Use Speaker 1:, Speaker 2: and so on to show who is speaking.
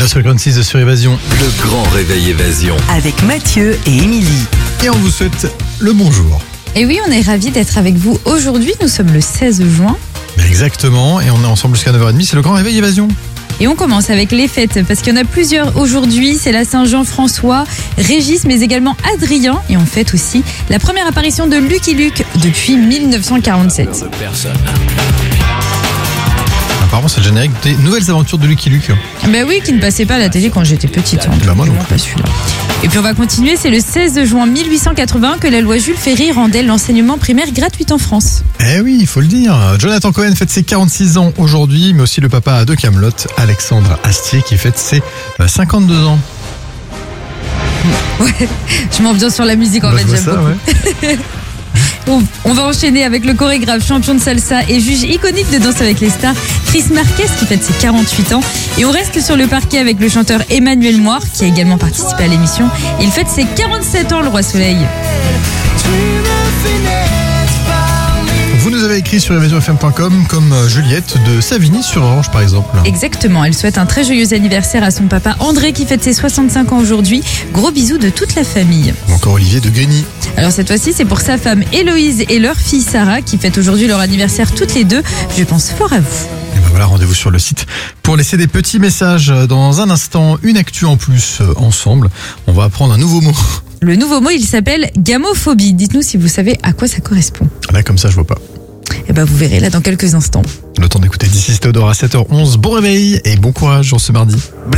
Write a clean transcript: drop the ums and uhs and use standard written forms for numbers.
Speaker 1: Déjà sur le 46 de Surévasion.
Speaker 2: Le grand réveil évasion.
Speaker 3: Avec Mathieu et Émilie.
Speaker 1: Et on vous souhaite le bonjour.
Speaker 4: Et oui, on est ravis d'être avec vous aujourd'hui. Nous sommes le 16 juin.
Speaker 1: Exactement, et on est ensemble jusqu'à 9h30, c'est le grand réveil évasion.
Speaker 4: Et on commence avec les fêtes, parce qu'il y en a plusieurs aujourd'hui. C'est la Saint-Jean-François, Régis, mais également Adrien. Et on fête aussi la première apparition de Lucky Luke depuis 1947.
Speaker 1: Apparemment, c'est le générique des nouvelles aventures de Lucky Luke.
Speaker 4: Ben oui, qui ne passait pas à la télé quand j'étais petite.
Speaker 1: Bah moi non
Speaker 4: Vraiment
Speaker 1: plus.
Speaker 4: pas celui-là. Et puis on va continuer, c'est le 16 juin 1880 que la loi Jules Ferry rendait l'enseignement primaire gratuit en France.
Speaker 1: Eh oui, il faut le dire. Jonathan Cohen fête ses 46 ans aujourd'hui, mais aussi le papa de Kaamelott, Alexandre Astier, qui fête ses 52 ans.
Speaker 4: Ouais, je m'ambiance sur la musique en
Speaker 1: Bah,
Speaker 4: fait,
Speaker 1: je vois
Speaker 4: j'aime
Speaker 1: ça,
Speaker 4: beaucoup.
Speaker 1: ouais.
Speaker 4: On va enchaîner avec le chorégraphe, champion de salsa et juge iconique de Danse avec les stars, Chris Marquez, qui fête ses 48 ans. Et on reste sur le parquet avec le chanteur Emmanuel Moir, qui a également participé à l'émission. Il fête ses 47 ans, le Roi Soleil.
Speaker 1: Vous nous avez écrit sur evasionfm.com comme Juliette de Savigny sur Orange par exemple.
Speaker 4: Exactement, elle souhaite un très joyeux anniversaire à son papa André qui fête ses 65 ans aujourd'hui. Gros bisous de toute la famille.
Speaker 1: Ou encore Olivier de Grigny.
Speaker 4: Alors cette fois-ci, c'est pour sa femme Héloïse et leur fille Sarah qui fêtent aujourd'hui leur anniversaire toutes les deux. Je pense fort à vous.
Speaker 1: Et ben voilà, rendez-vous sur le site pour laisser des petits messages. Dans un instant, une actu en plus ensemble. On va apprendre un nouveau mot.
Speaker 4: Le nouveau mot, il s'appelle gamophobie. Dites-nous si vous savez à quoi ça correspond.
Speaker 1: Là, comme ça, je vois pas.
Speaker 4: Et ben vous verrez là dans quelques instants.
Speaker 1: Le temps d'écouter d'ici Théodore à 7h11. Bon réveil et bon courage en ce mardi.